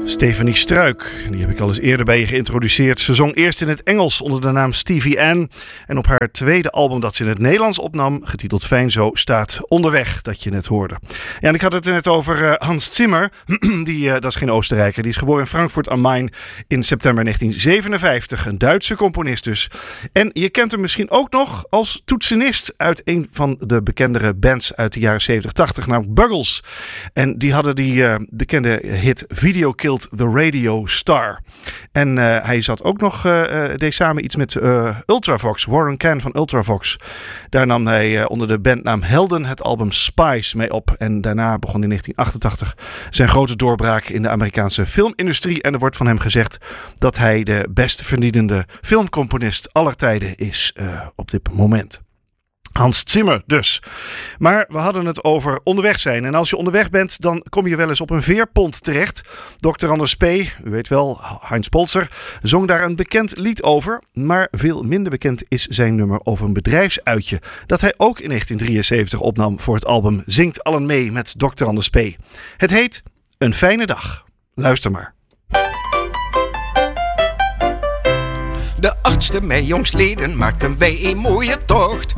Stephanie Struik, die heb ik al eens eerder bij je geïntroduceerd. Ze zong eerst in het Engels onder de naam Stevie Ann. En op haar tweede album dat ze in het Nederlands opnam, getiteld Fijn Zo, staat Onderweg, dat je net hoorde. Ja, en ik had het net over Hans Zimmer. Dat is geen Oostenrijker. Die is geboren in Frankfurt am Main in september 1957. Een Duitse componist dus. En je kent hem misschien ook nog als toetsenist uit een van de bekendere bands uit de jaren 70-80, namelijk Buggles. En die hadden die bekende hit Video Killed the Radio Star. En hij zat ook nog, deed samen iets met Ultravox, Warren Cann van Ultravox. Daar nam hij onder de bandnaam Helden het album Spice mee op. En daarna begon in 1988 zijn grote doorbraak in de Amerikaanse filmindustrie. En er wordt van hem gezegd dat hij de best verdienende filmcomponist aller tijden is op dit moment. Hans Zimmer dus. Maar we hadden het over onderweg zijn. En als je onderweg bent, dan kom je wel eens op een veerpont terecht. Dr. Anders P., u weet wel, Heinz Polzer, zong daar een bekend lied over. Maar veel minder bekend is zijn nummer over een bedrijfsuitje dat hij ook in 1973 opnam voor het album Zingt allen mee met Dr. Anders P. Het heet Een Fijne Dag. Luister maar. De 8e mei jongstleden maakten wij een mooie tocht.